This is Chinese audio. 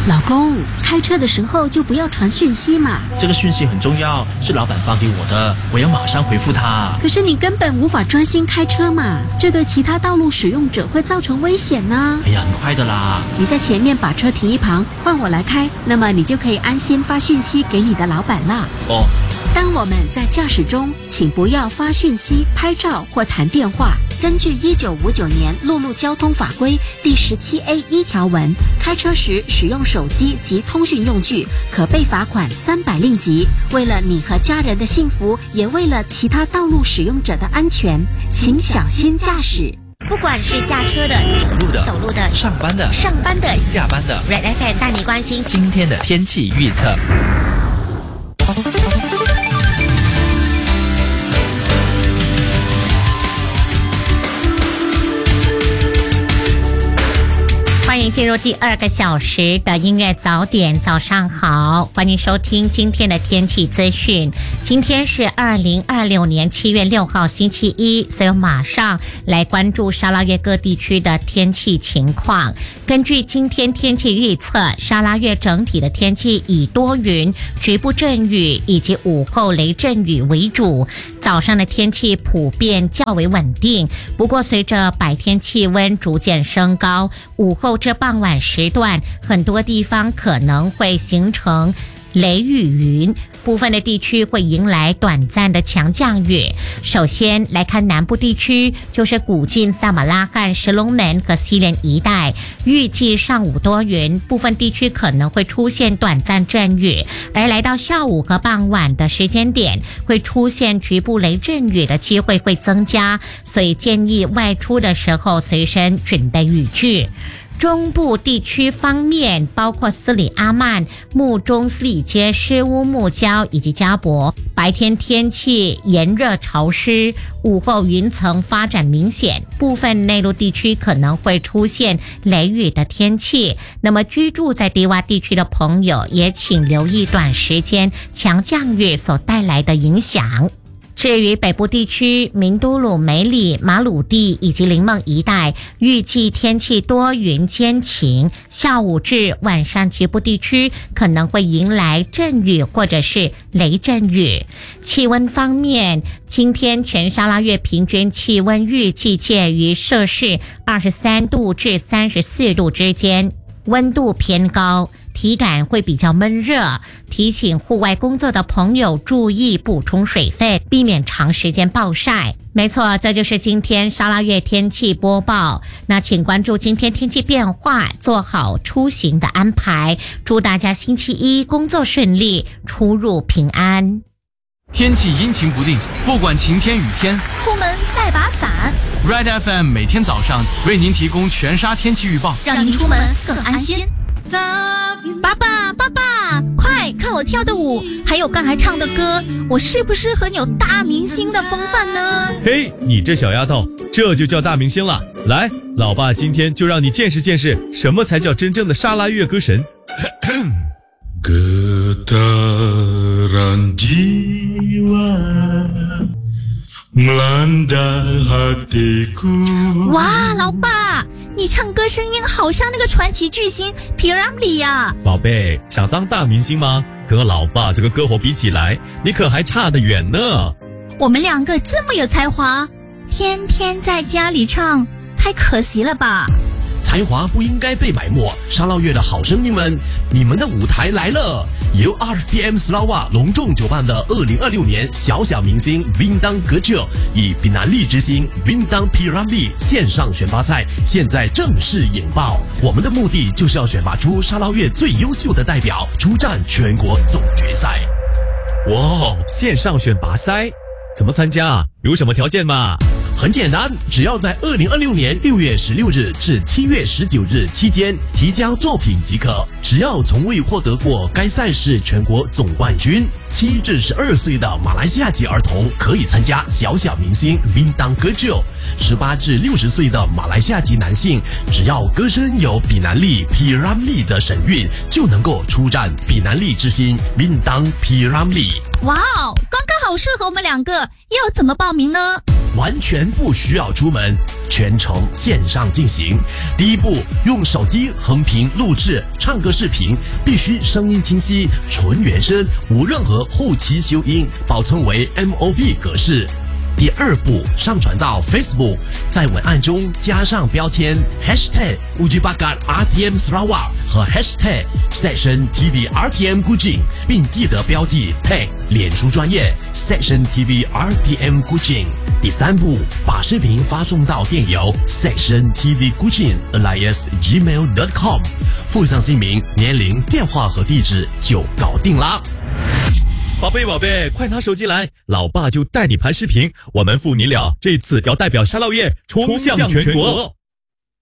老公，开车的时候就不要传讯息嘛。 这个讯息很重要，是老板发给我的，我要马上回复他。 可是你根本无法专心开车嘛，这对其他道路使用者会造成危险呢。 哎呀，很快的啦。 你在前面把车停一旁，换我来开，那么你就可以安心发讯息给你的老板啦。 哦。 当我们在驾驶中，请不要发讯息、拍照或谈电话。根据1959年陆路交通法规第17A1条文，开车时使用手机及通讯用具，可被罚款300令吉。为了你和家人的幸福，也为了其他道路使用者的安全，请小心驾驶。 不管是驾车的、走路的、 上班的、下班的 ，Red FM 带你关心今天的天气预测。 欢迎进入第2个小时的音乐早点，早上好，欢迎收听今天的天气资讯。今天是2026年7月6号星期一，所以马上来关注沙拉越各地区的天气情况。根据今天天气预测，沙拉越整体的天气以多云、局部阵雨以及午后雷阵雨为主，早上的天气普遍较为稳定，不过随着白天气温逐渐升高，午后这傍晚时段，很多地方可能会形成雷雨云，部分的地区会迎来短暂的强降雨。首先来看南部地区，就是古晋、萨马拉罕、石龙门和西连一带，预计上午多云，部分地区可能会出现短暂阵雨，而来到下午和傍晚的时间点，会出现局部雷阵雨的机会会增加，所以建议外出的时候随身准备雨具。中部地区方面，包括斯里阿曼、木中、斯里街、诗屋、木郊以及加博，白天天气炎热潮湿，午后云层发展明显，部分内陆地区可能会出现雷雨的天气。那么居住在低洼地区的朋友，也请留意短时间强降雨所带来的影响。至于北部地区，明都鲁、梅里、马鲁地以及临梦一带，预计天气多云间晴，下午至晚上局部地区可能会迎来阵雨或者是雷阵雨。气温方面，今天全沙拉越平均气温预计介于摄氏23度至34度之间，温度偏高，体感会比较闷热，提醒户外工作的朋友注意补充水分，避免长时间暴晒。没错，这就是今天沙拉越天气播报。那请关注今天天气变化，做好出行的安排。祝大家星期一工作顺利，出入平安。 天气阴晴不定，不管晴天雨天， 出门带把伞。 Red FM 每天早上为您提供全沙天气预报， 让您出门更安心。爸爸，快看我跳的舞，还有刚才唱的歌，我是不是很有大明星的风范呢？ 嘿，你这小丫头，这就叫大明星了。来，老爸今天就让你见识见识，什么才叫真正的沙拉越歌神。 Getaran jiwa melanda hatiku。 哇，老爸，你唱歌声音好像那个传奇巨星 P.Ramlee 呀！ 宝贝，想当大明星吗？和老爸这个歌喉比起来，你可还差得远呢。 我们两个这么有才华，天天在家里唱，太可惜了吧？ 才华不应该被埋没，沙捞越的好声音们，你们的舞台来了！由 RTM Sarawak 隆重主办的2026年小小明星 Bintang Kecil 以比南利之星 Bintang P.Ramlee 线上选拔赛现在正式引爆。我们的目的就是要选拔出沙捞越最优秀的代表，出战全国总决赛。 哇，线上选拔赛怎么参加？有什么条件吗？ 很简单，只要在2026年6月16日至7月19日期间提交作品即可。只要从未获得过该赛事全国总冠军，7至12岁的马来西亚籍儿童可以参加小小明星 Bintang Kecil。18至60岁的马来西亚籍男性，只要歌声有比南利 P.Ramlee 的神韵，就能够出战比南利之星 Bintang P.Ramlee。 哇哦，刚刚好适合我们两个，要怎么报名呢？ 完全不需要出门，全程线上进行。第一步，用手机横屏录制唱歌视频，必须声音清晰、纯原声，无任何后期修音，保存为 MOV 格式。第二步，上传到 Facebook， 在文案中加上标签 #Uji Bakat RTM Sarawak 和 #SectionTV RTM Kuching， 并记得标记 tag 脸书专业 SectionTV RTM Kuching。第三步，把视频发送到电邮 sectiontvkuching@gmail.com， 附上姓名、年龄、电话和地址就搞定啦。 宝贝，快拿手机来，老爸就带你拍视频。我们父女俩这次要代表沙捞越冲向全国。